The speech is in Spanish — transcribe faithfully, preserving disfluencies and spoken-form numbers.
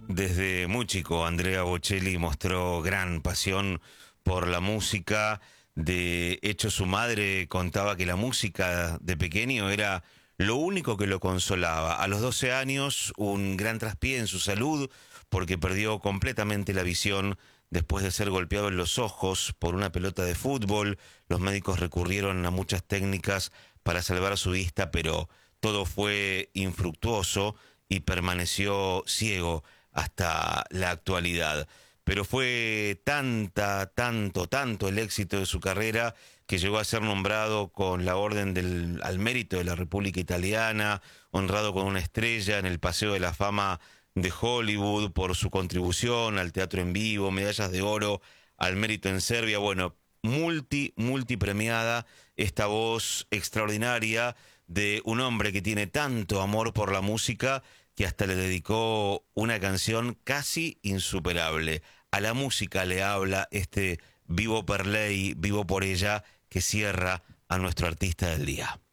Desde muy chico, Andrea Bocelli mostró gran pasión por la música. De hecho, su madre contaba que la música de pequeño era lo único que lo consolaba. A los doce años, un gran traspié en su salud porque perdió completamente la visión después de ser golpeado en los ojos por una pelota de fútbol. Los médicos recurrieron a muchas técnicas para salvar su vista, pero todo fue infructuoso y permaneció ciego hasta la actualidad. Pero fue tanta, tanto, tanto el éxito de su carrera que llegó a ser nombrado con la Orden del, al Mérito de la República Italiana, honrado con una estrella en el Paseo de la Fama de Hollywood por su contribución al teatro en vivo, medallas de oro al mérito en Serbia. Bueno, multi, multipremiada esta voz extraordinaria de un hombre que tiene tanto amor por la música que hasta le dedicó una canción casi insuperable. A la música le habla este Vivo per lei, vivo por ella, que cierra a nuestro artista del día.